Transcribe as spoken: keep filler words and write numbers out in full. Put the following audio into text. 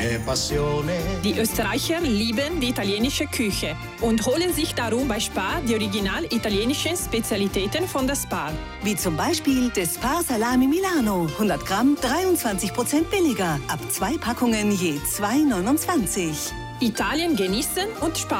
è passione. Die Österreicher lieben die italienische Küche und holen sich darum bei Spar die original italienischen Spezialitäten von der Spar. Wie zum Beispiel das Spar Salami Milano. hundert Gramm, dreiundzwanzig Prozent billiger. Ab zwei Packungen je zwei Euro neunundzwanzig. Italien genießen und Spar.